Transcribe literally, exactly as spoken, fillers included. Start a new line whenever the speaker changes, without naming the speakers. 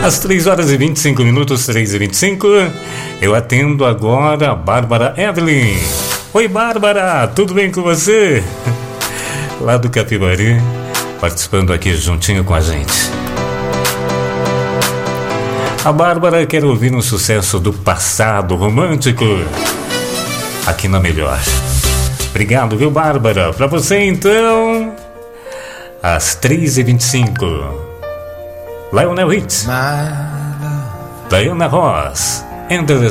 Às três horas e vinte e cinco minutos, três e vinte e cinco, eu atendo agora a Bárbara Evelyn. Oi, Bárbara, tudo bem com você? Lá do Capivari, participando aqui juntinho com a gente. A Bárbara quer ouvir um sucesso do passado romântico aqui na Melhor. Obrigado, viu, Bárbara? Pra você, então, às três e vinte e cinco, Lionel Hitz, Diana Ross, and the